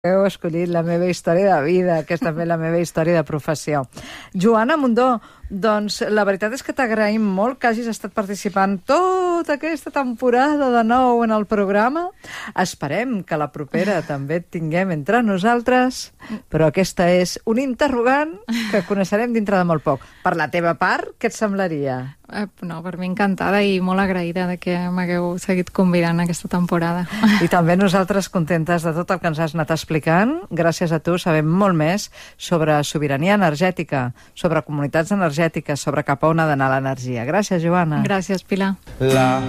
Heu escollit la meva història de vida, que és també la meva història de professió. Joana Mundó, doncs la veritat és que t'agraïm molt que hagis estat participant tota aquesta temporada de nou en el programa. Esperem que la propera també et tinguem entre nosaltres, però aquesta és un interrogant que coneixerem dintre de molt poc. Per la teva part, què et semblaria? No, per mi encantada i molt agraïda de que m'hagueu seguit convidant aquesta temporada. I també nosaltres contentes de tot el que ens has anat explicant. Gràcies a tu sabem molt més sobre sobirania energètica, sobre comunitats energètiques, sobre cap a on ha d'anar l'energia. Gràcies, Joana. Gràcies, Pilar. La